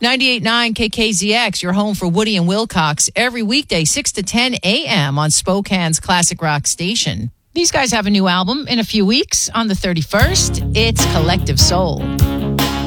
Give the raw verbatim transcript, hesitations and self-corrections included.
ninety-eight point nine K K Z X, your home for Woody and Wilcox, every weekday, six to ten a.m. on Spokane's Classic Rock Station. These guys have a new album in a few weeks on the thirty-first. It's Collective Soul.